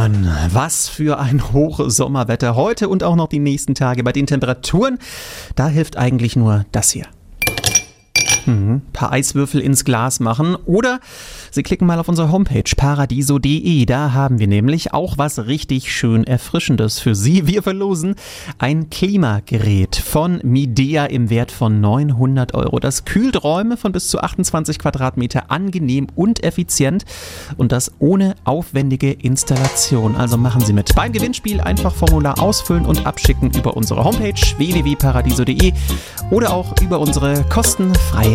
Mann, was für ein Hochsommerwetter heute und auch noch die nächsten Tage. Bei den Temperaturen, da hilft eigentlich nur das hier. Ein paar Eiswürfel ins Glas machen oder Sie klicken mal auf unsere Homepage paradiso.de. Da haben wir nämlich auch was richtig schön Erfrischendes für Sie. Wir verlosen ein Klimagerät von Midea im Wert von 900 €. Das kühlt Räume von bis zu 28 Quadratmeter angenehm und effizient und das ohne aufwendige Installation. Also machen Sie mit. Beim Gewinnspiel einfach Formular ausfüllen und abschicken über unsere Homepage www.paradiso.de oder auch über unsere kostenfreie